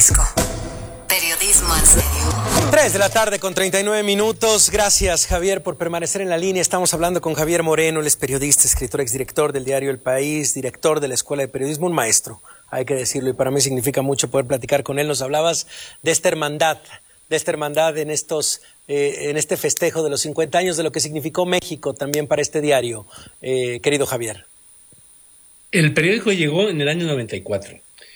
Periodismo en serio. 3 de la tarde con 39 minutos. Gracias, Javier, por permanecer en la línea. Estamos hablando con Javier Moreno, él es periodista, escritor, exdirector del diario El País, director de la Escuela de Periodismo, un maestro, hay que decirlo, y para mí significa mucho poder platicar con él. Nos hablabas de esta hermandad en este festejo de los 50 años, de lo que significó México también para este diario, querido Javier. El periódico llegó en el año 94.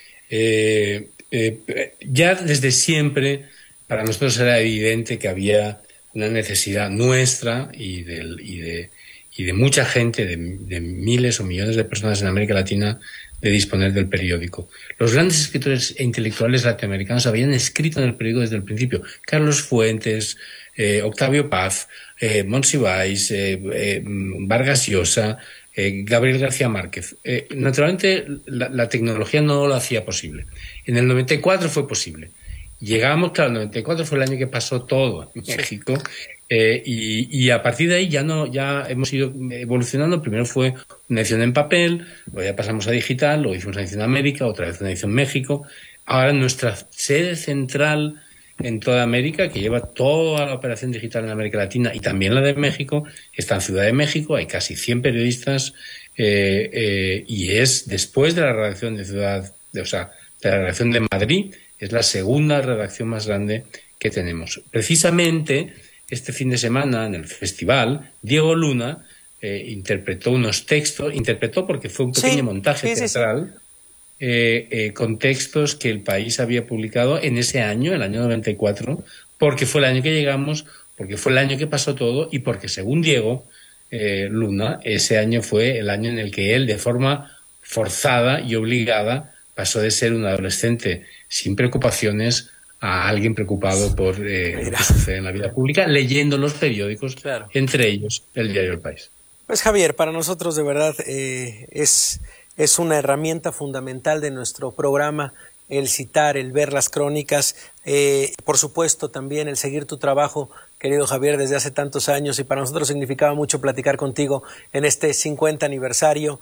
Ya desde siempre para nosotros era evidente que había una necesidad nuestra y de mucha gente, de miles o millones de personas en América Latina, de disponer del periódico. Los grandes escritores e intelectuales latinoamericanos habían escrito en el periódico desde el principio. Carlos Fuentes, Octavio Paz, Monsiváis, Vargas Llosa, Gabriel García Márquez. Naturalmente la tecnología no lo hacía posible. En el 94 fue posible. Llegamos, claro, el 94 fue el año que pasó todo en México, y a partir de ahí ya hemos ido evolucionando. Primero fue una edición en papel, luego ya pasamos a digital, luego hicimos una edición en América, otra vez una edición en México. Ahora nuestra sede central en toda América, que lleva toda la operación digital en América Latina y también la de México, está en Ciudad de México. Hay casi 100 periodistas, y es después de la redacción de la redacción de Madrid, es la segunda redacción más grande que tenemos. Precisamente este fin de semana en el festival, Diego Luna interpretó unos textos, porque fue un pequeño montaje teatral. Con textos que El País había publicado en ese año, el año 94, porque fue el año que llegamos, porque fue el año que pasó todo y porque, según Diego Luna, ese año fue el año en el que él, de forma forzada y obligada, pasó de ser un adolescente sin preocupaciones a alguien preocupado por lo que sucede en la vida pública, leyendo los periódicos, claro, entre ellos el diario El País. Pues Javier, para nosotros de verdad es una herramienta fundamental de nuestro programa el citar, el ver las crónicas, por supuesto también el seguir tu trabajo, querido Javier, desde hace tantos años, y para nosotros significaba mucho platicar contigo en este 50 aniversario,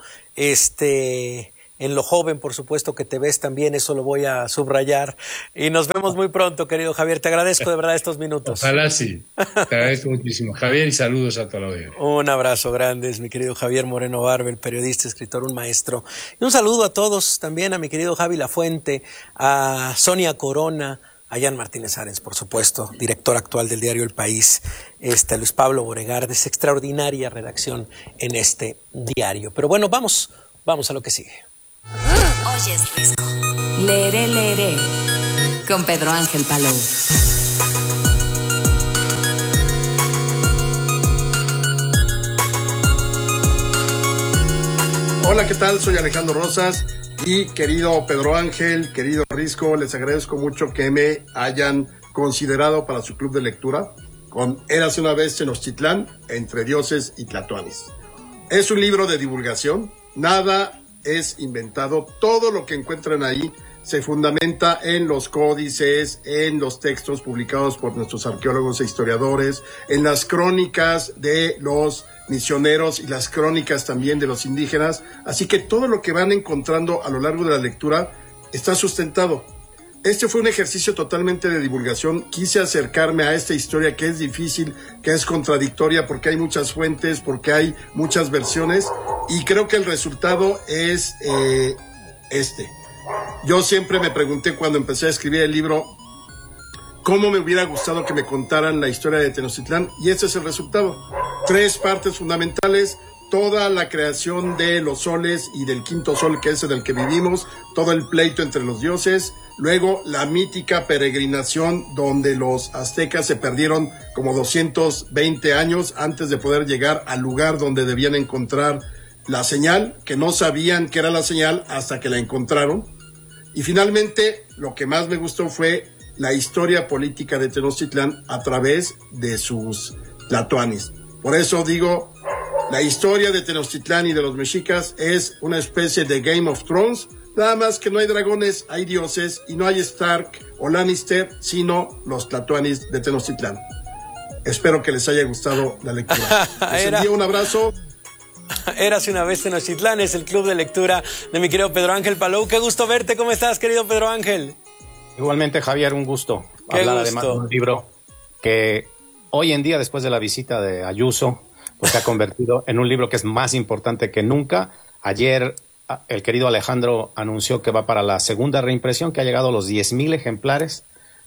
en lo joven, por supuesto, que te ves también, eso lo voy a subrayar, y nos vemos muy pronto, querido Javier. Te agradezco de verdad estos minutos. Ojalá sí. Te agradezco muchísimo, Javier, y saludos a toda la audiencia. Un abrazo grande, es mi querido Javier Moreno Barbel, periodista, escritor, un maestro. Y un saludo a todos, también a mi querido Javi Lafuente, a Sonia Corona, a Jan Martínez Arens, por supuesto, director actual del diario El País, a Luis Pablo Boregard, de esa extraordinaria redacción en este diario. Pero bueno, vamos a lo que sigue. Hoy es Risco. Leeré con Pedro Ángel Palou. Hola, ¿qué tal? Soy Alejandro Rosas y querido Pedro Ángel, querido Risco, les agradezco mucho que me hayan considerado para su club de lectura con Érase una vez Tenochtitlán, entre dioses y tlatoanis. Es un libro de divulgación, nada es inventado, todo lo que encuentran ahí se fundamenta en los códices, en los textos publicados por nuestros arqueólogos e historiadores, en las crónicas de los misioneros y las crónicas también de los indígenas, así que todo lo que van encontrando a lo largo de la lectura está sustentado. Este fue un ejercicio totalmente de divulgación. Quise acercarme a esta historia que es difícil, que es contradictoria, porque hay muchas fuentes, porque hay muchas versiones, y creo que el resultado es Yo siempre me pregunté cuando empecé a escribir el libro cómo me hubiera gustado que me contaran la historia de Tenochtitlán, y ese es el resultado. 3 partes fundamentales: toda la creación de los soles y del quinto sol, que es el del que vivimos, todo el pleito entre los dioses. Luego, la mítica peregrinación donde los aztecas se perdieron como 220 años antes de poder llegar al lugar donde debían encontrar la señal, que no sabían que era la señal hasta que la encontraron. Y finalmente, lo que más me gustó fue la historia política de Tenochtitlán a través de sus tlatoanis. Por eso digo, la historia de Tenochtitlán y de los mexicas es una especie de Game of Thrones, nada más que no hay dragones, hay dioses, y no hay Stark o Lannister, sino los tlatoanis de Tenochtitlán. Espero que les haya gustado la lectura. Les envío un abrazo. Érase una vez Tenochtitlán, es el club de lectura de mi querido Pedro Ángel Palou. Qué gusto verte, ¿cómo estás, querido Pedro Ángel? Igualmente, Javier, un gusto Qué hablar gusto. además de un libro que hoy en día, después de la visita de Ayuso, pues se ha convertido en un libro que es más importante que nunca. Ayer el querido Alejandro anunció que va para la segunda reimpresión, que ha llegado a los 10,000 ejemplares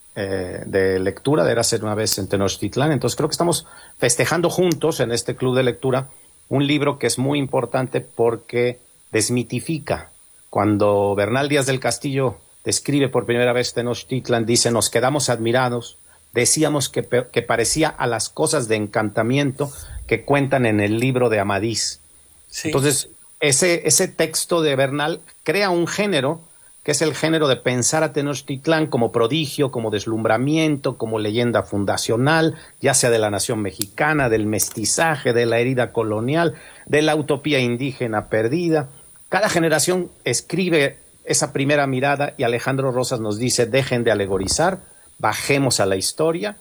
de lectura de Érase una vez en Tenochtitlán. Entonces creo que estamos festejando juntos en este club de lectura un libro que es muy importante porque desmitifica. Cuando Bernal Díaz del Castillo describe por primera vez Tenochtitlan, dice: nos quedamos admirados, decíamos que parecía a las cosas de encantamiento que cuentan en el libro de Amadís. Sí. Entonces, ese texto de Bernal crea un género que es el género de pensar a Tenochtitlán como prodigio, como deslumbramiento, como leyenda fundacional, ya sea de la nación mexicana, del mestizaje, de la herida colonial, de la utopía indígena perdida. Cada generación escribe esa primera mirada y Alejandro Rosas nos dice: dejen de alegorizar, bajemos a la historia.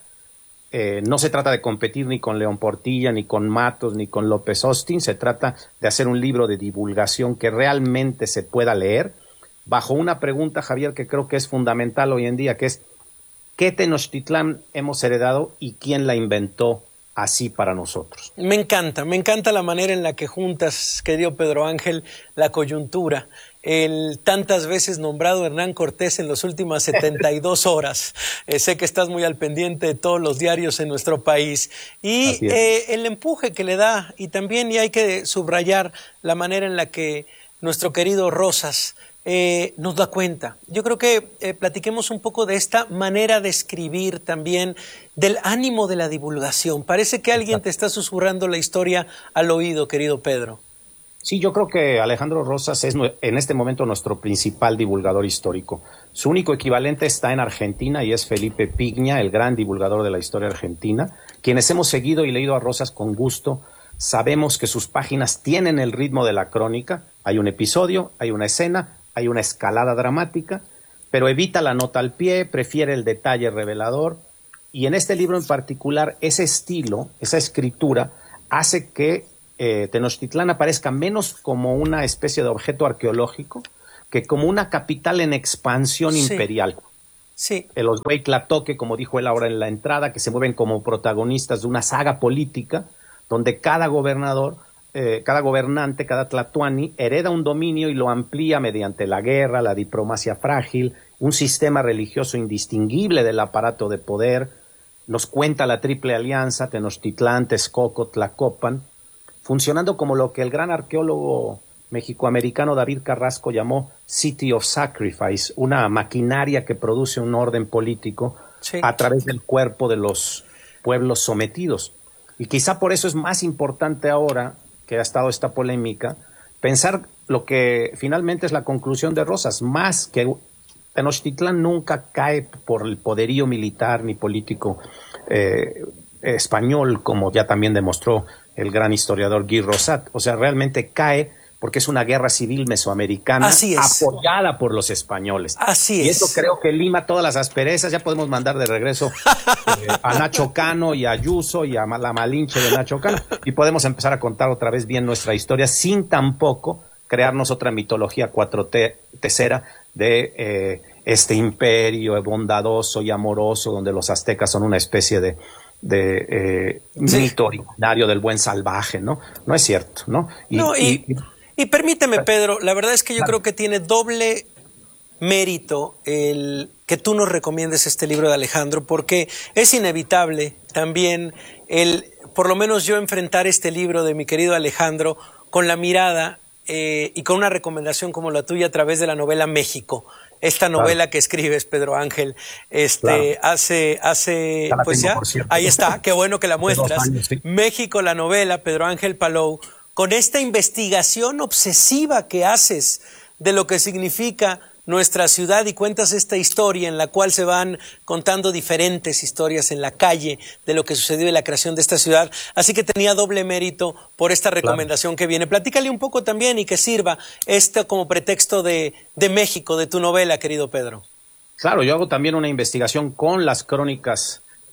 No se trata de competir ni con León Portilla, ni con Matos, ni con López Austin. Se trata de hacer un libro de divulgación que realmente se pueda leer bajo una pregunta, Javier, que creo que es fundamental hoy en día, que es: ¿qué Tenochtitlán hemos heredado y quién la inventó así para nosotros? Me encanta la manera en la que juntas, querido Pedro Ángel, la coyuntura, el tantas veces nombrado Hernán Cortés en las últimas 72 horas. Sé que estás muy al pendiente de todos los diarios en nuestro país. Y el empuje que le da, y también y hay que subrayar la manera en la que nuestro querido Rosas nos da cuenta. Yo creo que platiquemos un poco de esta manera de escribir también, del ánimo de la divulgación. Parece que alguien te está susurrando la historia al oído, querido Pedro. Sí, yo creo que Alejandro Rosas es en este momento nuestro principal divulgador histórico. Su único equivalente está en Argentina y es Felipe Piña, el gran divulgador de la historia argentina. Quienes hemos seguido y leído a Rosas con gusto, sabemos que sus páginas tienen el ritmo de la crónica. Hay un episodio, hay una escena, hay una escalada dramática, pero evita la nota al pie, prefiere el detalle revelador. Y en este libro en particular, ese estilo, esa escritura, hace que Tenochtitlán aparezca menos como una especie de objeto arqueológico que como una capital en expansión imperial. Sí. Los Hueytlatoque, como dijo él ahora en la entrada, que se mueven como protagonistas de una saga política donde cada gobernador, cada gobernante, cada tlatoani hereda un dominio y lo amplía mediante la guerra, la diplomacia frágil, un sistema religioso indistinguible del aparato de poder. Nos cuenta la Triple Alianza, Tenochtitlán, Texcoco, Tlacopan, funcionando como lo que el gran arqueólogo mexicoamericano David Carrasco llamó City of Sacrifice, una maquinaria que produce un orden político a través del cuerpo de los pueblos sometidos. Y quizá por eso es más importante ahora que ha estado esta polémica, pensar lo que finalmente es la conclusión de Rosas, más que Tenochtitlán nunca cae por el poderío militar ni político español, como ya también demostró el gran historiador Guy Rosat. O sea, realmente cae porque es una guerra civil mesoamericana apoyada por los españoles. Así es. Y eso creo que lima todas las asperezas. Ya podemos mandar de regreso a Nacho Cano y a Ayuso y a la Malinche de Nacho Cano, y podemos empezar a contar otra vez bien nuestra historia sin tampoco crearnos otra mitología cuatrotesera de este imperio bondadoso y amoroso donde los aztecas son una especie de mito originario del buen salvaje, ¿no? No es cierto, ¿no? Y permíteme, Pedro, la verdad es que yo creo que tiene doble mérito el que tú nos recomiendes este libro de Alejandro, porque es inevitable también por lo menos yo enfrentar este libro de mi querido Alejandro con la mirada y con una recomendación como la tuya a través de la novela México. Esta novela que escribes, Pedro Ángel, hace pues ya, ahí está, qué bueno que la muestras. Años, sí. México, la novela, Pedro Ángel Palou, con esta investigación obsesiva que haces de lo que significa nuestra ciudad y cuentas esta historia en la cual se van contando diferentes historias en la calle de lo que sucedió en la creación de esta ciudad. Así que tenía doble mérito por esta recomendación que viene. Platícale un poco también y que sirva esto como pretexto de México, de tu novela, querido Pedro. Claro, yo hago también una investigación con las crónicas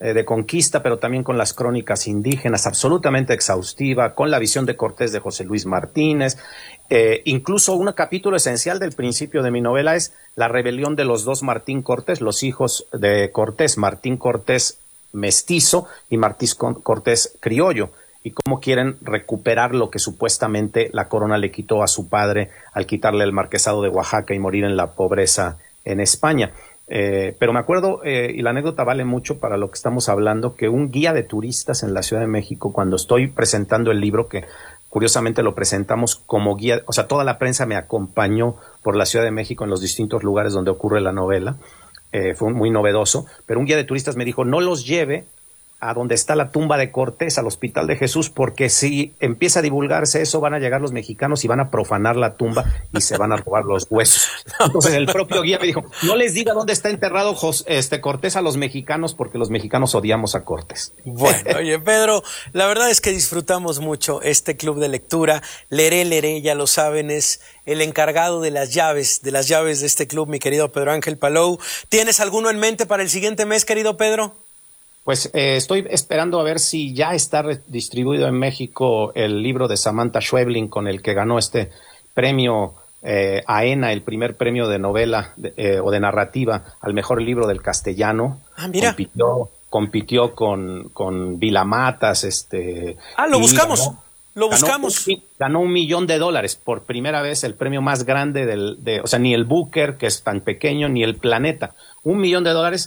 de conquista, pero también con las crónicas indígenas, absolutamente exhaustiva, con la visión de Cortés de José Luis Martínez. Incluso un capítulo esencial del principio de mi novela es la rebelión de los dos Martín Cortés, los hijos de Cortés, Martín Cortés mestizo y Martín Cortés criollo, y cómo quieren recuperar lo que supuestamente la corona le quitó a su padre al quitarle el marquesado de Oaxaca y morir en la pobreza en España. Pero me acuerdo, y la anécdota vale mucho para lo que estamos hablando, que un guía de turistas en la Ciudad de México, cuando estoy presentando el libro, que curiosamente lo presentamos como guía, o sea, toda la prensa me acompañó por la Ciudad de México en los distintos lugares donde ocurre la novela, fue muy novedoso, pero un guía de turistas me dijo, no los lleve a donde está la tumba de Cortés, al Hospital de Jesús, porque si empieza a divulgarse eso, van a llegar los mexicanos y van a profanar la tumba y se van a robar los huesos. Entonces el propio guía me dijo, no les diga dónde está enterrado Cortés a los mexicanos, porque los mexicanos odiamos a Cortés. Bueno, oye, Pedro, la verdad es que disfrutamos mucho este club de lectura. Leré, ya lo saben, es el encargado de las llaves de este club, mi querido Pedro Ángel Palou. ¿Tienes alguno en mente para el siguiente mes, querido Pedro? Pues estoy esperando a ver si ya está distribuido en México el libro de Samantha Schweblin, con el que ganó este premio AENA, el primer premio de novela o de narrativa al mejor libro del castellano. Ah, mira. Compitió con Vila Matas. Lo buscamos. Ganó $1 millón por primera vez, el premio más grande o sea, ni el Booker, que es tan pequeño, ni el Planeta. $1 millón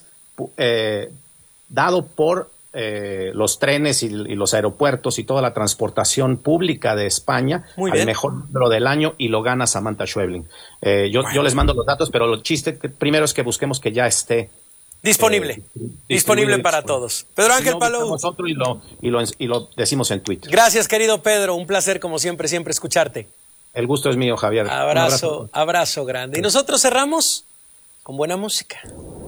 dado por los trenes y los aeropuertos y toda la transportación pública de España al mejor libro del año, y lo gana Samantha Schweblin. Yo les mando los datos, pero lo chiste primero es que busquemos que ya esté disponible para todos. Pedro Ángel Palou. Nosotros y lo decimos en Twitter. Gracias, querido Pedro. Un placer, como siempre escucharte. El gusto es mío, Javier. Abrazo grande. Y nosotros cerramos con buena música.